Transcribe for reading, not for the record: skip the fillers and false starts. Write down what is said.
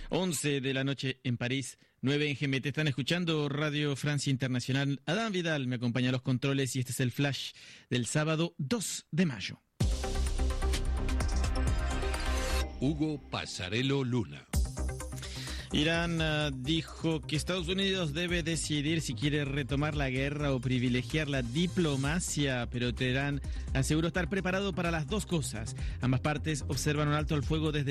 11 de la noche en París, 9 en GMT. Están escuchando Radio Francia Internacional. Adán Vidal me acompaña a los controles y este es el flash del sábado 2 de mayo. Hugo Passarello Luna. Irán dijo que Estados Unidos debe decidir si quiere retomar la guerra o privilegiar la diplomacia, pero Teherán aseguró estar preparado para las dos cosas. Ambas partes observan un alto al fuego desde